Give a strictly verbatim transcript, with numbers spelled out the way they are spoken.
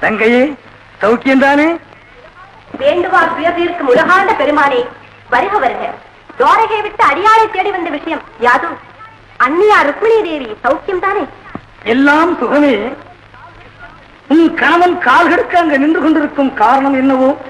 தங்கையே, சௌக்கியம் தானே? வேண்டுவார் துயர்தீர்க்கும் உலகாண்ட பெருமானே, வருக வருக. துவாரகை விட்டு அடியாளை தேடி வந்த விஷயம் யாது? அன்னியா ருக்மிணி தேவி சௌக்கியம் தானே? எல்லாம் சுகமே. உன் கணவன் கால்கடுக்க அங்கு நின்று கொண்டிருக்கும் காரணம் என்னவோ